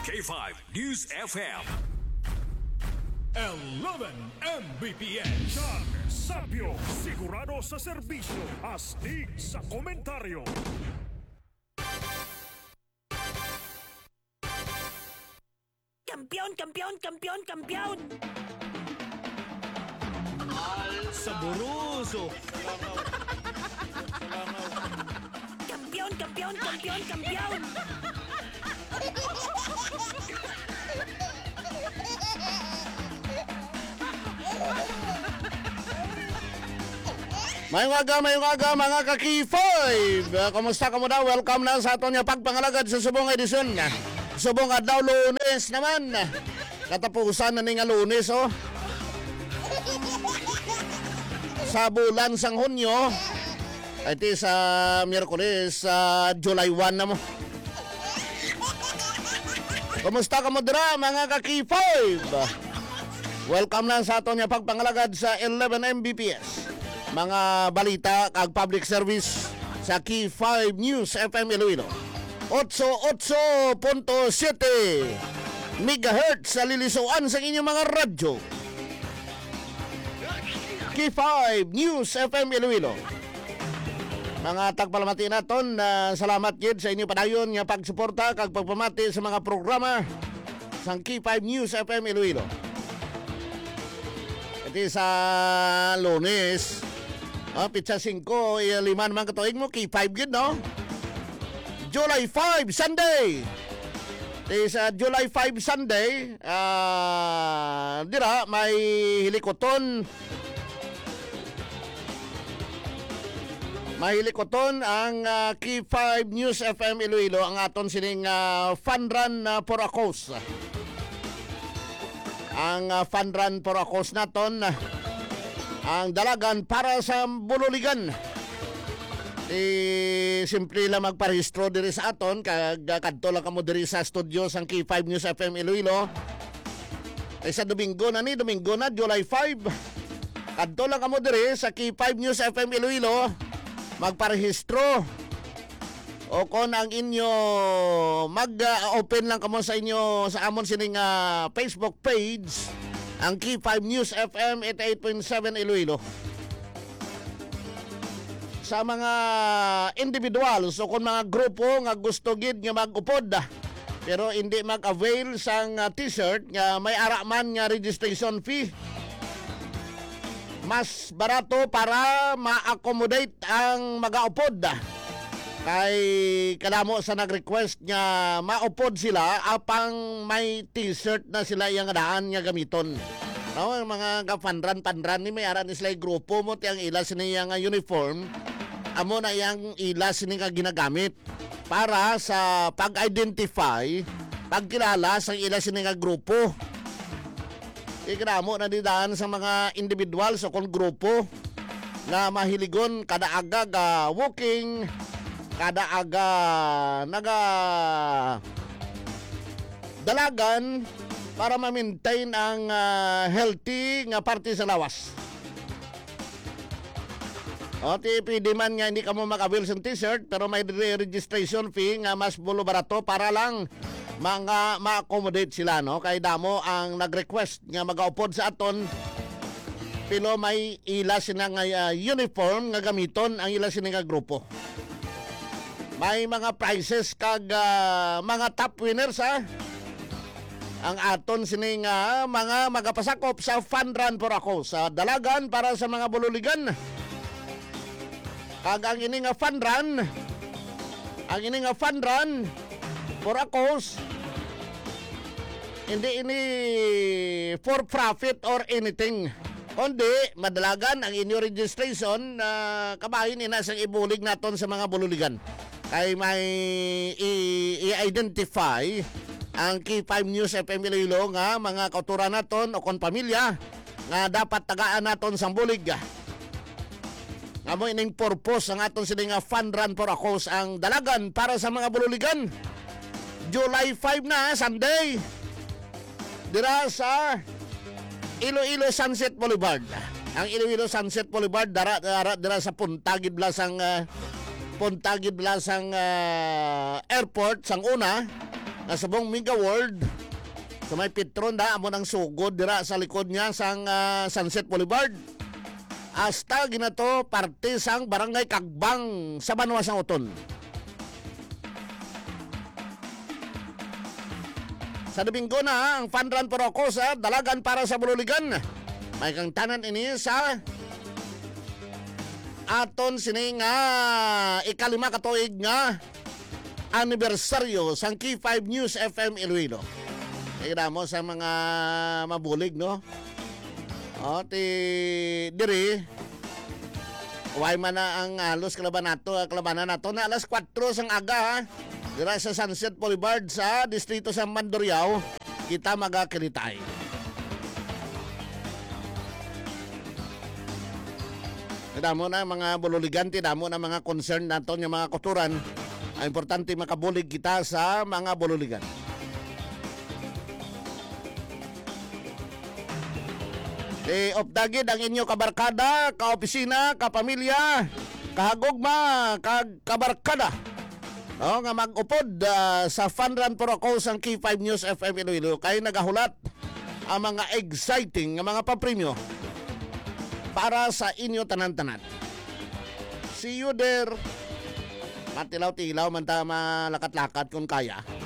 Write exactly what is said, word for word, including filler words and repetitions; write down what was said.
K five News F M. eleven M B P S. John Sapio, sigurado sa serbisyo, astig sa komentaryo. Kampiyon, kampiyon, kampiyon, kampiyon! Saboroso. Kampiyon, kampiyon, kampiyon, kampiyon! May umaga, may umaga mga ka-K five. Uh, Kumusta ka mo daw? Welcome na sa aton nga pagpangalagad sa subong edisyon. Subong adlaw Lunes naman. Katapusan na ni nga Lunes, oh. Sa bulan sang Hunyo, ay ti sa Miyerkules, sa July first na mo. Kumusta ka mo dira mga ka-K five? Welcome na sa aton nga pagpangalagad sa eleven M B P S. Mga balita kag public service sa K five News F M Iloilo. eighty-eight point seven megahertz sa lilisuan sa inyong mga radyo. K five News F M Iloilo. Mga tagpalamati naton, uh, salamat gid sa inyo padayon nga pagsuporta kag pagpamati sa mga programa sa K five News F M Iloilo. Iti sa Lunes, oh, pizza five, eh, lima naman katuig mo, K five gid, no? July fifth, Sunday. Iti sa July fifth, Sunday, ah, uh, dira, may hilikoton. May hilikoton ang uh, K five News F M Iloilo, ang aton sining uh, fun run uh, for a cause. Ang uh, fun run for a cause naton, uh, ang dalagan para sa bululigan. Eh, simple lang magparehistro diri sa aton, kag kadto lang kamo diri sa studio sang K five News F M Iloilo. Eh, sa Domingo na ni, Domingo na, July fifth. Kadto lang kamo diri sa K five News F M Iloilo, magparehistro. O kung ang inyo mag-open uh, lang kamo sa inyo sa amon sining uh, Facebook page, ang K five News F M eighty-eight point seven Iloilo. Sa mga individuals o kung mga grupo nga gusto gid nga mag-upod pero hindi mag-avail sang uh, t-shirt nga may araman nga registration fee, mas barato para ma-accommodate ang mag-upod. Kay kadamo sa nag-request nga maupod sila apang may t-shirt na sila yang daan nga gamiton. No, mga kapanran-panran ni may aran ni sila grupo mo tiyang ila siniya nga uniform, amo na yang ila sini nga ginagamit para sa pag-identify, pagkilala sa ila sini nga grupo. Ikadamo na didaan sa mga individuals o kung grupo na mahiligon kada aga ga walking, kada aga naga dalagan para ma-maintain ang uh, healthy nga parte sa lawas. O ti pwede man nga hindi ka mo mag-avail sa t-shirt pero may registration fee nga mas bulo barato para lang mga ma-accommodate sila, no? Kay damo ang nag-request nga mag-upod sa aton pero may ila sila nga uh, uniform nga gamiton ang ila sila nga grupo. May mga prizes kag uh, mga top winners, ha? Ang aton sining uh, mga magapasakop sa fun run for ako sa dalagan para sa mga bululigan. Kag ang ini nga fun run, ang ini nga fun run for a cause, hindi ini for profit or anything. Kundi madalagan ang inyo registration na uh, kabahin ina sang ibulig naton sa mga bululigan. Ay may i-identify ang K five News F M Iloilo nga mga kauturan naton o kon pamilya nga dapat tagaan naton sang bulig. Nga mo ining purpose ang aton sila nga fun run for a cause, ang dalagan para sa mga bululigan. July fifth na, Sunday. Dira sa Iloilo Sunset Boulevard. Ang Iloilo Sunset Boulevard dara dara dira sa punta gid blasang uh, punta gid blasang uh, airport sang una. nga subong Mega World sa may Petron da amo nang sugod dira sa likod niya sang ah, Sunset Boulevard. Hasta ginato parte sang Barangay Kagbang sa Banwa sang Uton. Sa Domingo na ang Fun Run for ako sa Dalagan para sa Bululigan. May kang tanan ini sa aton sini nga ikalima katuig nga anibersaryo sang K five News F M Iloilo. Kaya mo sa mga mabulig, no? O, ti diri way man na ang halos kalaban nato, kalabanan nato na alas kwatro sang aga, ha? Dira sa Sunset Boulevard sa distrito sa Mandurriao, kita magakilitay. Damo na mga bululiganti, damo na mga concern nato ng mga kuturan. Ang importante makabulig kita sa mga bululigan. E opdagid ang inyo kabarkada, kaopisina, kapamilya, kahagugma, kag kabarkada. O, nga mag-upod uh, sa Fun Run for ako sang K five News F M Iloilo kay nagahulat ang mga exciting nga mga papremyo para sa inyo tanan-tanan. See you there. Matilaw-tilaw man ta malakat-lakat kung kaya.